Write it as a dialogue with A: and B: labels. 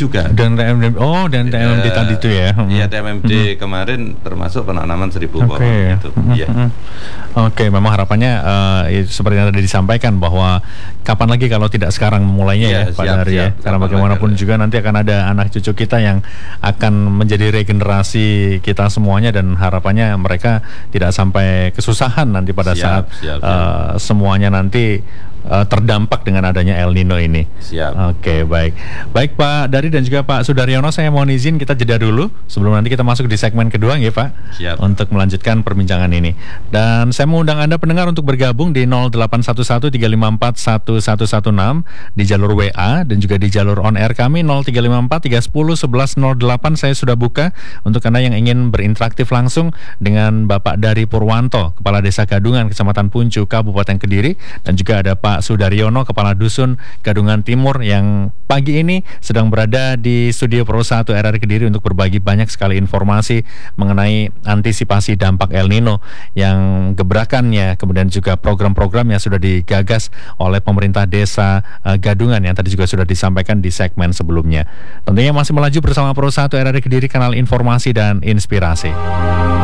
A: juga.
B: Dan TMMD, dan TMMD tadi itu ya.
A: Iya, TMMD kemarin termasuk penanaman 1000 pohon gitu.
B: Oke, memang harapannya seperti yang tadi disampaikan bahwa kapan lagi kalau tidak sekarang memulainya Pak Dari ya. Karena bagaimanapun juga nanti akan ada anak cucu kita yang akan menjadi regenerasi kita semuanya, dan harapannya mereka tidak sampai kesusahan nanti pada saat semuanya nanti terdampak dengan adanya El Nino ini. Oke, baik Pak Dari dan juga Pak Sudaryono, saya mohon izin kita jeda dulu sebelum nanti kita masuk di segmen kedua ya Pak, untuk melanjutkan perbincangan ini. Dan saya mengundang Anda pendengar untuk bergabung di 0811-354-1116 di jalur WA dan juga di jalur on air kami 0354-310-1108. Saya sudah buka untuk Anda yang ingin berinteraktif langsung dengan Bapak Dari Purwanto, Kepala Desa Gadungan, Kecamatan Puncu, Kabupaten Kediri, dan juga ada Pak Sudaryono, Kepala Dusun Gadungan Timur, yang pagi ini sedang berada di studio Pro 1 RRI Kediri untuk berbagi banyak sekali informasi mengenai antisipasi dampak El Nino yang gebrakannya, kemudian juga program-program yang sudah digagas oleh pemerintah desa Gadungan yang tadi juga sudah disampaikan di segmen sebelumnya. Tentunya masih melaju bersama Pro 1 RRI Kediri, kanal informasi dan inspirasi.